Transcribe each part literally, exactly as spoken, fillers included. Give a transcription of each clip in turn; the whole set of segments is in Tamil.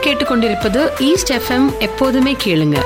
கேட்டுக்கொண்டிருப்பது ஈஸ்ட் எஃப்எம். எப்போதுமே கேளுங்க.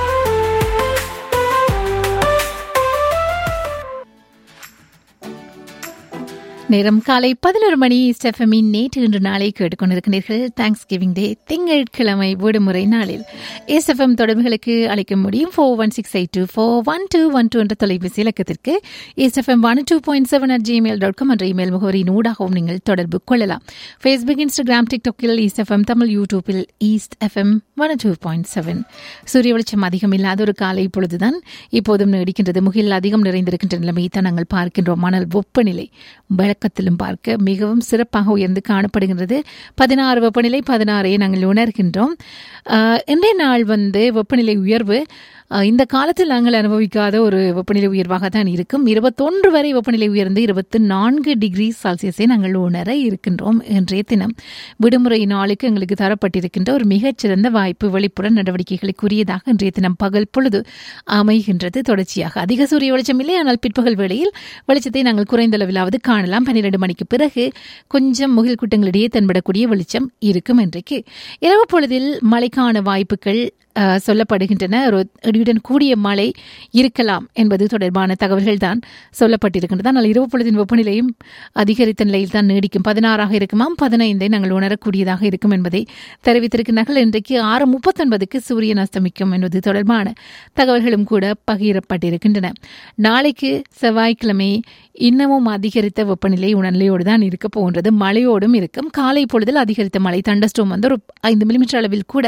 நேரம் காலை பதினொரு மணி. ஈஸ்ட் எஃப்எம்மின் நேற்று இன்று நாளை கேட்டுக்கொண்டிருக்கிறீர்கள். தேங்க்ஸ் கிவிங் டே, திங்கட்கிழமை விடுமுறை நாளில் ஈஸ்ட் எஃப்எம் தொடர்புகளுக்கு அழைக்க முடியும். Four one six eight two four one two one two என்ற தொலைபேசி இலக்கத்திற்கு east FM one two point seven at Gmail dot com என்ற இமெயில் முகவரியின் ஊடாகவும் நீங்கள் தொடர்பு கொள்ளலாம். Facebook, Instagram, டிக்டாக்கில் east FM Tamil, யூடியூப்பில் east FM one two point seven. சூரிய வெளிச்சம் அதிகம் இல்லாத ஒரு காலை பொழுதுதான் இப்போதும் நீடிக்கின்றது. முகில் அதிகம் நிறைந்திருக்கின்ற நிலைமையை தான் நாங்கள் பார்க்கின்றோம். ஆனால் வெப்பநிலை வழக்கத்திலும் பார்க்க மிகவும் சிறப்பாக உயர்ந்து காணப்படுகின்றது. பதினாறு வெப்பநிலை பதினாறை நாங்கள் உணர்கின்றோம். இன்றைய நாள் வந்து வெப்பநிலை உயர்வு இந்த காலத்தில் நாங்கள் அனுபவிக்காத ஒரு வெப்பநிலை உயர்வாக தான் இருக்கும். இருபத்தொன்று வரை வெப்பநிலை உயர்ந்து இருபத்தி நான்கு டிகிரி செல்சியஸை நாங்கள் உணர இருக்கின்றோம். இன்றைய தினம் விடுமுறை நாளுக்கு எங்களுக்கு தரப்பட்டிருக்கின்ற ஒரு மிகச்சிறந்த வாய்ப்பு. வெளிப்புற நடவடிக்கைகளுக்குரியதாக இன்றைய தினம் பகல் பொழுது அமைகின்றது. தொடர்ச்சியாக அதிக சூரிய வெளிச்சம் இல்லை, ஆனால் பிற்பகல் வேளையில் வெளிச்சத்தை நாங்கள் குறைந்த அளவிலாவது காணலாம். பன்னிரண்டு மணிக்கு பிறகு கொஞ்சம் முகில் கூட்டங்களிடையே தென்படக்கூடிய வெளிச்சம் இருக்கும். இன்றைக்கு இரவு பொழுதில் மழைக்கான வாய்ப்புகள் சொல்லப்படுகின்றன. இடியுடன் கூடிய மழை இருக்கலாம் என்பது தொடர்பான தகவல்கள் தான் சொல்லப்பட்டிருக்கின்றன. ஆனால் இரவு பொழுதின் வெப்பநிலையும் அதிகரித்த நிலையில் தான் நீடிக்கும். பதினாறாக இருக்குமாம், பதினைந்தை நாங்கள் உணரக்கூடியதாக இருக்கும் என்பதை தெரிவித்திருக்கிறார்கள். இன்றைக்கு ஆறு முப்பத்தொன்பதுக்கு சூரியன் அஸ்தமிக்கும் என்பது தொடர்பான தகவல்களும் கூட பகிரப்பட்டிருக்கின்றன. நாளைக்கு செவ்வாய்க்கிழமை இன்னமும் அதிகரித்த வெப்பநிலை உணர்நிலையோடு தான் இருக்க போகின்றது. மழையோடும் இருக்கும். காலை பொழுதில் அதிகரித்த மழை தண்டஸ்டோம் வந்து ஒரு ஐந்து மில்லிமீட்டர் அளவில் கூட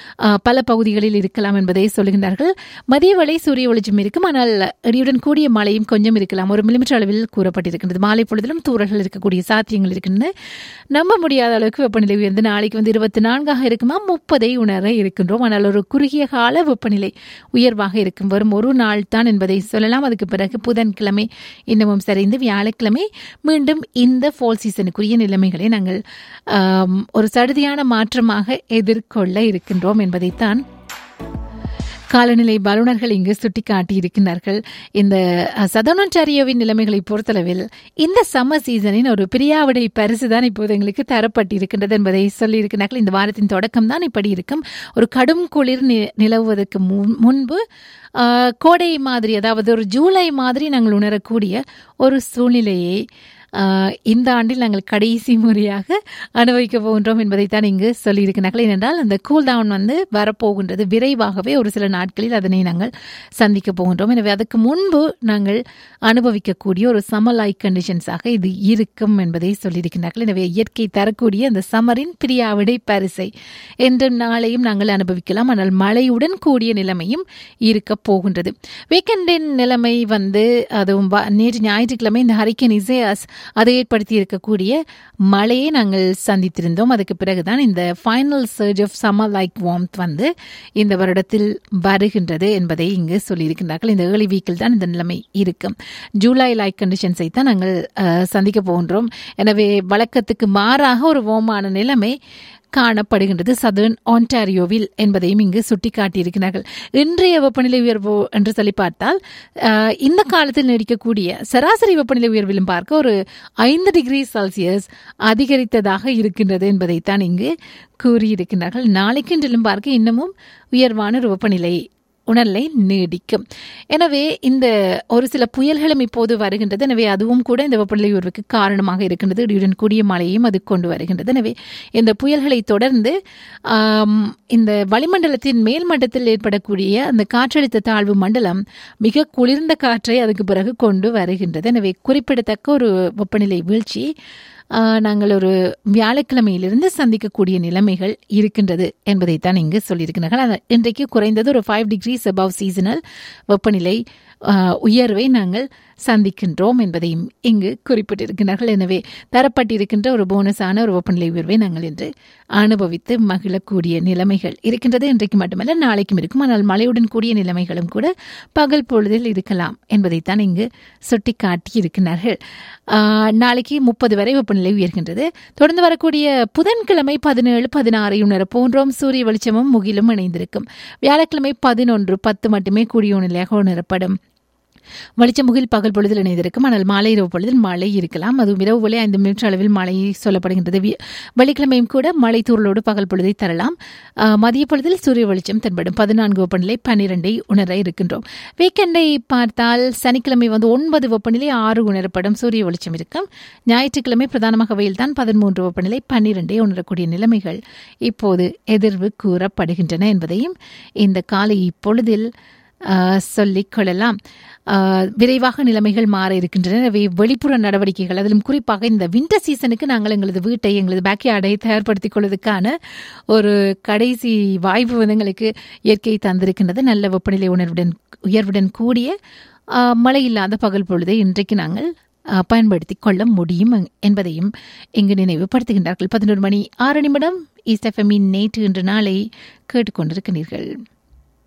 பல பகுதிகளில் இருக்கலாம் என்பதை சொல்லுகின்றார்கள். மதிய வேளை சூரிய வெளிச்சம் இருக்கும், ஆனால் இடியுடன் கூடிய மழையும் கொஞ்சம் இருக்கலாம். ஒரு மில்லிமீட்டர் அளவில் கூறப்பட்டிருக்கின்றது. மாலை பொழுதிலும் தூறல்கள் இருக்கக்கூடிய சாத்தியங்கள் இருக்கின்றன. நம்ப முடியாத அளவுக்கு வெப்பநிலை உயர்ந்து நாளைக்கு வந்து இருபத்தி நான்காக இருக்குமா, முப்பதை உணர இருக்கின்றோம். ஆனால் ஒரு குறுகிய கால வெப்பநிலை உயர்வாக இருக்கும். வரும் ஒரு நாள் தான் என்பதை சொல்லலாம். அதுக்கு பிறகு புதன்கிழமை இன்னமும் சரிந்து வியாழக்கிழமை மீண்டும் இந்த ஃபால் சீசனுக்குரிய நிலைமைகளை நாங்கள் ஒரு சடுதியான மாற்றமாக எதிர்கொள்ள இருக்கின்றோம் என்பதைத்தான் காலநிலை வல்லுநர்கள் இங்கு சுட்டிக்காட்டியிருக்கிறார்கள். இந்த சதர்ன் ஒன்டாரியோவின் நிலைமைகளை பொறுத்தளவில் இந்த சம்மர் சீசனின் ஒரு பிரியாவிடை பரிசு தான் இப்போது எங்களுக்கு தரப்பட்டிருக்கின்றது என்பதை சொல்லியிருக்கிறார்கள். இந்த வாரத்தின் தொடக்கம் தான் இப்படி இருக்கும். ஒரு கடும் குளிர் நிலவுவதற்கு முன்பு கோடை மாதிரி, அதாவது ஒரு ஜூலை மாதிரி நாங்கள் உணரக்கூடிய ஒரு சூழ்நிலையை இந்த ஆண்டில் நாங்கள் கடைசி முறையாக அனுபவிக்க போகின்றோம் என்பதைத்தான் இங்கு சொல்லியிருக்கிறார்கள். ஏனென்றால் அந்த கூல் டவுன் வந்து வரப்போகின்றது விரைவாகவே. ஒரு சில நாட்களில் அதனை நாங்கள் சந்திக்க போகின்றோம். எனவே அதுக்கு முன்பு நாங்கள் அனுபவிக்கக்கூடிய ஒரு சம்மர் லைக் கண்டிஷன்ஸாக இது இருக்கும் என்பதை சொல்லியிருக்கிறார்கள். எனவே இயற்கை தரக்கூடிய அந்த சம்மரின் பிரியாவிடை பரிசை என்றும் நாளையும் நாங்கள் அனுபவிக்கலாம். ஆனால் மழையுடன் கூடிய நிலைமையும் இருக்க போகின்றது. வீக்கெண்டின் நிலைமை வந்து அதுவும் நேற்று ஞாயிற்றுக்கிழமை இந்த ஹரிக்கேன் இசையாஸ் அதை ஏற்படுத்தி இருக்கக்கூடிய மழையை நாங்கள் சந்தித்திருந்தோம். அதுக்கு பிறகுதான் இந்த final surge of summer like warmth வந்து இந்த வருடத்தில் வருகின்றது என்பதை இங்கு சொல்லியிருக்கிறார்கள். இந்த ஏர்லி வீக்கில் தான் இந்த நிலைமை இருக்கும். ஜூலை லைக் கண்டிஷன்ஸை தான் நாங்கள் சந்திக்க போகின்றோம். எனவே வழக்கத்துக்கு மாறாக ஒரு வார்மான நிலைமை காணப்படுகின்றது சதர்ன் ஒன்டாரியோவில் என்பதையும் இங்கு சுட்டிக்காட்டியிருக்கிறார்கள். இன்றைய வெப்பநிலை உயர்வு என்று சொல்லி பார்த்தால் இந்த காலத்தில் நீடிக்கக்கூடிய சராசரி வெப்பநிலை உயர்விலும் பார்க்க ஒரு ஐந்து டிகிரி செல்சியஸ் அதிகரித்ததாக இருக்கின்றது என்பதைத்தான் இங்கு கூறியிருக்கிறார்கள். நாளைக்கு இன்றிலும் பார்க்க இன்னமும் உயர்வான ஒரு வெப்பநிலை உணர்நிலை நீடிக்கும். எனவே இந்த ஒரு சில புயல்களும் இப்போது வருகின்றது. எனவே அதுவும் கூட இந்த வெப்பநிலை உயர்வுக்கு காரணமாக இருக்கின்றது. இடியுடன் கூடிய மழையும் அது கொண்டு வருகின்றது. எனவே இந்த புயல்களை தொடர்ந்து இந்த வளிமண்டலத்தின் மேல் மட்டத்தில் ஏற்படக்கூடிய அந்த காற்றழுத்த தாழ்வு மண்டலம் மிக குளிர்ந்த காற்றை அதுக்கு பிறகு கொண்டு வருகின்றது. எனவே குறிப்பிடத்தக்க ஒரு வெப்பநிலை வீழ்ச்சி நாங்கள் ஒரு வியாழக்கிழமையிலிருந்து சந்திக்கக்கூடிய நிலைமைகள் இருக்கின்றது என்பதைத்தான் இங்கு சொல்லியிருக்கிறார்கள். இன்றைக்கு குறைந்தது ஒரு ஃபைவ் டிகிரிஸ் அபவ் சீசனல் வெப்பநிலை உயர்வை நாங்கள் சந்திக்கின்றோம் என்பதையும் இங்கு குறிப்பிட்டிருக்கிறார்கள். எனவே தரப்பட்டிருக்கின்ற ஒரு போனஸான ஒரு வெப்பநிலை உயர்வை நாங்கள் இன்று அனுபவித்து மகிழக்கூடிய நிலைமைகள் இருக்கின்றது. இன்றைக்கு மட்டுமல்ல, நாளைக்கும் இருக்கும். ஆனால் மழையுடன் கூடிய நிலைமைகளும் கூட பகல் பொழுதில் இருக்கலாம் என்பதைத்தான் இங்கு சுட்டிக்காட்டி இருக்கிறார்கள். நாளைக்கு முப்பது வரை வெப்பநிலை உயர்கின்றது. தொடர்ந்து வரக்கூடிய புதன்கிழமை பதினேழு பதினாறு உணர போன்றோம். சூரிய வெளிச்சமும் முகிலும் இணைந்திருக்கும். வியாழக்கிழமை பதினொன்று பத்து மட்டுமே கூடிய நிலையாக உணரப்படும். வெளிச்சமுகில் பகல் பொழுதில் இணைந்திருக்கும். ஆனால் மாலை இரவு பொழுதில் மழை இருக்கலாம். அதுவும் இரவு வேளை ஐந்து மீட்டர் அளவில் மழை சொல்லப்படுகின்றது. வெள்ளிக்கிழமையும் கூட மழை தூரலோடு பகல் பொழுதை தரலாம். மதிய பொழுதில் சூரிய வெளிச்சம் தென்படும். பதினான்கு வெப்பநிலை பன்னிரண்டை உணர இருக்கின்றோம். வீக்கெண்டை பார்த்தால் சனிக்கிழமை வந்து ஒன்பது வெப்பநிலை ஆறு உணரப்படும். சூரிய வெளிச்சம் இருக்கும். ஞாயிற்றுக்கிழமை பிரதானமாக வெயில் தான். பதிமூன்று வெப்பநிலை பன்னிரண்டை உணரக்கூடிய நிலைமைகள் இப்போது எதிர்வு கூறப்படுகின்றன என்பதையும் இந்த காலை இப்பொழுதில் சொல்லிக் கொள்ளலாம். விரைவாக நிலைமைகள் மாற இருக்கின்றன. எனவே வெளிப்புற நடவடிக்கைகள், அதிலும் குறிப்பாக இந்த வின்டர் சீசனுக்கு நாங்கள் எங்களது வீட்டை, எங்களது பேக்யார்டை தயார்படுத்திக் கொள்வதற்கான ஒரு கடைசி வாய்ப்பு வந்து எங்களுக்கு இயற்கை தந்திருக்கின்றது. நல்ல வெப்பநிலை உணர்வுடன் உயர்வுடன் கூடிய மழை இல்லாத பகல் பொழுதை இன்றைக்கு நாங்கள் பயன்படுத்தி கொள்ள முடியும் என்பதையும் இங்கு நினைவுபடுத்துகின்றார்கள். பதினோரு மணி ஆறு நிமிடம் ஈஸ்ட் எஃப்எம்மின் நேற்று இன்று நாளை கேட்டுக்கொண்டிருக்கிறீர்கள்.